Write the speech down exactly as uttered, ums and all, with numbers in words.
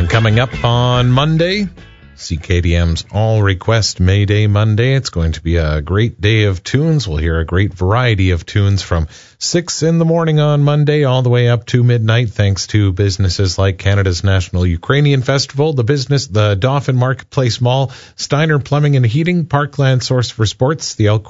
Coming up on Monday, C K D M's All Request May Day Monday. It's going to be a great day of tunes. We'll hear a great variety of tunes from six in the morning on Monday all the way up to midnight, thanks to businesses like Canada's National Ukrainian Festival, the business, the Dauphin Marketplace Mall, Steiner Plumbing and Heating, Parkland Source for Sports, the Elk